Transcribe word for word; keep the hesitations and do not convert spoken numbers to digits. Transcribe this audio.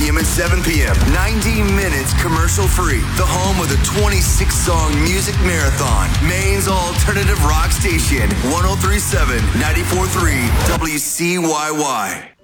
p.m. and seven p.m. ninety minutes commercial-free. The home of the twenty-six song music marathon. Maine's alternative rock station. one oh three point seven, ninety-four point three W C Y Y.